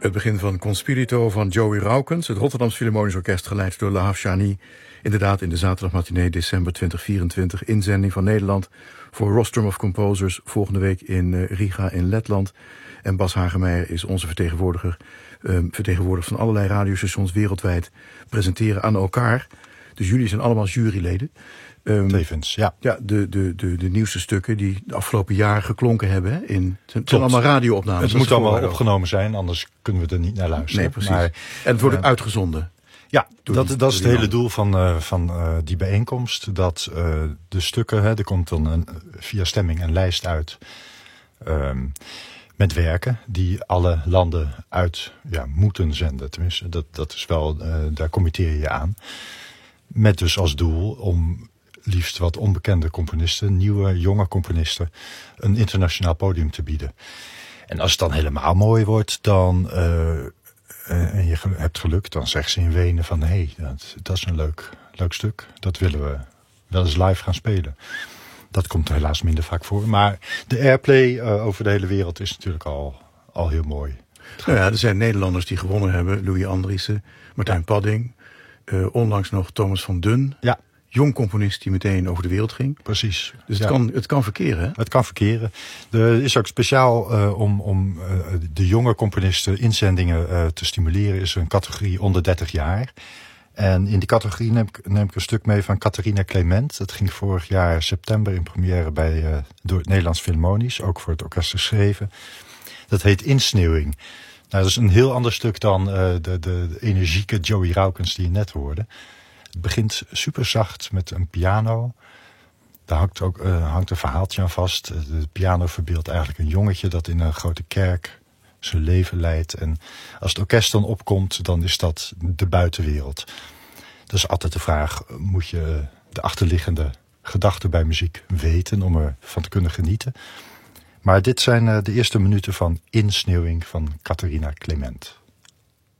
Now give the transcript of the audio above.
Het begin van Conspirito van Joey Raukens, het Rotterdams Philharmonisch Orkest, geleid door Lahav Shani. Inderdaad, in de zaterdagmatinee december 2024, inzending van Nederland voor Rostrum of Composers, volgende week in Riga in Letland. En Bas Hagemeijer is onze vertegenwoordiger van allerlei radiostations wereldwijd, presenteren aan elkaar. Dus jullie zijn allemaal juryleden. Tevens, ja. Ja, de nieuwste stukken die de afgelopen jaar geklonken hebben. Het zijn allemaal radio-opnames. Het moet allemaal opgenomen zijn, anders kunnen we er niet naar luisteren. Nee, precies. En het wordt ook uitgezonden. Ja, dat is het hele doel van die bijeenkomst. Dat de stukken, er komt dan via stemming een lijst uit met werken die alle landen uit moeten zenden. Tenminste, dat is wel, daar committeer je aan. Met dus als doel om liefst wat onbekende componisten, nieuwe, jonge componisten, een internationaal podium te bieden. En als het dan helemaal mooi wordt, dan en je hebt geluk, dan zegt ze in Wenen van hé, dat is een leuk stuk. Dat willen we wel eens live gaan spelen. Dat komt er helaas minder vaak voor. Maar de airplay over de hele wereld is natuurlijk al heel mooi. Nou ja, er zijn Nederlanders die gewonnen hebben. Louis Andriessen, Martijn Padding. Onlangs nog Thomas van Dun. Ja. Jong componist die meteen over de wereld ging. Precies. Dus het kan verkeren, hè? Het kan verkeren. Er is ook speciaal om de jonge componisten inzendingen te stimuleren, is er een categorie onder 30 jaar. En in die categorie neem ik een stuk mee van Catharina Clement. Dat ging vorig jaar september in première door het Nederlands Philharmonisch, ook voor het orkest geschreven. Dat heet Insneeuwing. Nou, dat is een heel ander stuk dan de energieke Joey Raukens die je net hoorde. Het begint super zacht met een piano. Daar hangt een verhaaltje aan vast. De piano verbeeldt eigenlijk een jongetje dat in een grote kerk zijn leven leidt. En als het orkest dan opkomt, dan is dat de buitenwereld. Dat is altijd de vraag, moet je de achterliggende gedachten bij muziek weten om ervan te kunnen genieten? Maar dit zijn de eerste minuten van Insneeuwing van Catharina Clement.